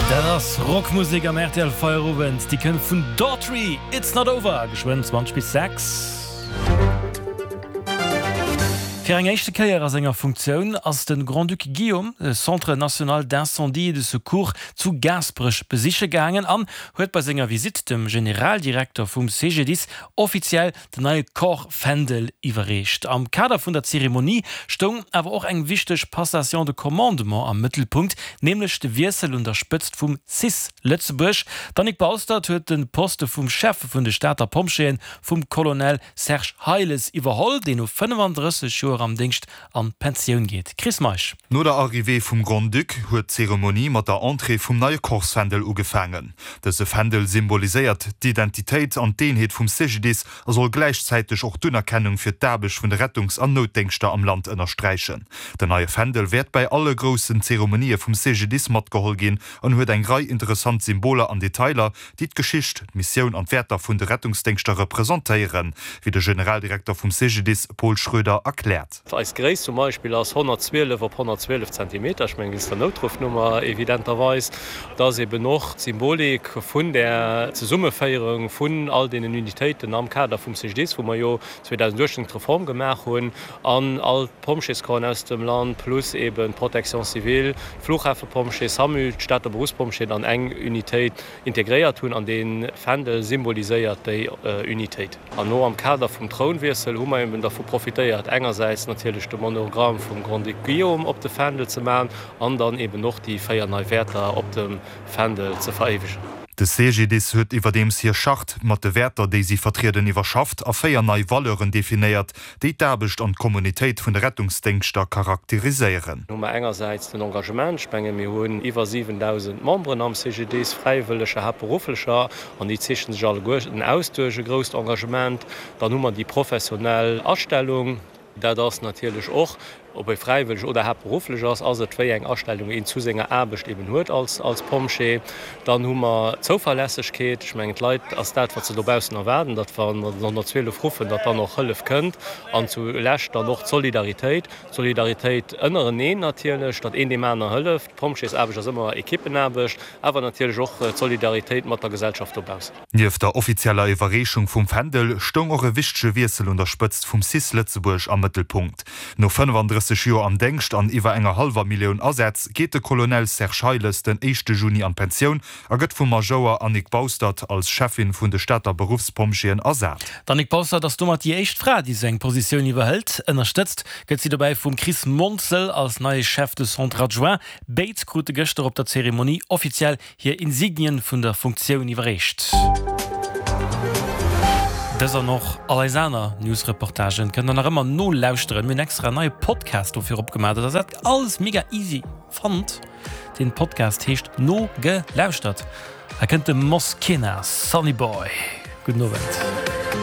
Das Rockmusik am RTL Feierabend, die können von Daughtry, It's Not Over, geschwind 20 bis 6. Für eine erste Karriere seiner Funktion als den Grand Duc Guillaume, Centre National d'Incendie et de Secours, zu Gasbrüch besichert gegangen an, hat bei seiner Visite dem Generaldirektor vom CGDIS offiziell den neuen Corps Fendel überreicht. Am Kader von der Zeremonie stand aber auch ein wichtiges Passation de Commandement am Mittelpunkt, nämlich der Wirsel unterstützt vom CIS Lützeburg. Danik Baustad hat den Posten vom Chef von der Stadter Pomscheen vom Colonel Serge Heiles überholt, den auf 35 Jahre am Dienst an Pension geht. Chris Maisch. No der Arrivé vum Grand Duc huet Zeremonie mat der Entrée vum neue Korsfendel ugefangen. Dese Fendel symbolisiert d'Identitéit an Deenheet vum CGDIS er soll gleichzeitig auch d'Unerkennung fir d'Erbeg vun de Rettungs- an Notdenkster am Land ënnerstreichen. Der neue Fendel werd bei alle grossen Zeremonie vum CGDIS mat gehol gin an huet eng grei interessant Symbole an Detailer, die d'Geschicht, Missioun an Wärter vun de Rettungsdenkster repräsentéieren, wie der Generaldirektor vum CGDIS Paul Schröder erklärt. Als Gräis zum Beispiel aus 112 auf 112 cm, ich meine, ist der Notrufnummer evidenterweise, da ist eben noch Symbolik von der Summefeierung von all den Unitäten am Kader vom CGDIS, wo wir ja 2000 eine Reform gemacht haben, an all Pomscheskorn aus dem Land, plus eben Protektion Civil, Flughafen Pomsches, Samü, Städter Berufspomschen an eng Unität integriert tun, an den Fendel symbolisiert die Unität. Und nur am Kader vom Thronwirsel haben wir eben davon profitiert, einerseits natürlich das Monogramm vom Grand Duc Guillaume auf dem Fendel zu machen und dann eben noch die 4 neue Wärter auf dem Fendel zu verewigen. De CGDIS huet iwwer dems hier Schacht mat de Wärter, déi sie vertreden iwwerschaft a 4 neii Valeuren definiiert, déi d'Erbecht an Kommunitéit vun de Rettungsdenkster charakteriseieren. Nummer engerseits den Engagement spenge mir hunn iwwer 7000 Membren am CGDIS, freiwilligscher hauptberuflicher an die zeschen den ausdeuge grost Engagement, dann nummer die professionelle Ausstellung, da das natürlich auch, ob er freiwillig oder hauptberuflich ist, also zwei eng Ausstellungen in Zusänger Erbecht eben hört als Pomsche. Dann haben wir Zuverlässigkeit, ich meine, die Leute als das, was sie da draußen erwarten, dass wir noch 12 rufen, dass da noch helfen könnt. Und zuletzt dann noch Solidarität. Solidarität inneren Nähen natürlich, dass in die Männer hilft. Pomsche ist Erbecht, das immer Ekippenerbecht, aber natürlich auch Solidarität mit der Gesellschaft da draußen. Neben der offiziellen Überreichung vom Fendel stehen auch ein wichtiger Wirsel unterstützt vom CIS Lützeburg am Mittelpunkt. Noch 35 Jahre am Denkst an iwwer enger halber Million Ersatz geht der Colonel Serge Heiles den 1. Juni an Pension, gëtt vum Major Annik Baustad als Chefin vun de Stadter Berufspomschien ersat. Annik Baustad, dass du mat die echt Frau die seg Position überhält, unterstützt, gëtt sie dabei vum Chris Monzel als neue Chef de Centre Adjoint, Beitsgrute Göster op der Zeremonie offiziell hier Insignien vun der Funktion überreicht. Das noch Alexander Newsreportagen können dann immer no lauschteren mit extra neue Podcast dafür abgemacht. Das hat alles mega easy fand. Den Podcast hecht no gelauschtert. Er könnte Moskina Sunny Boy. Guten Abend.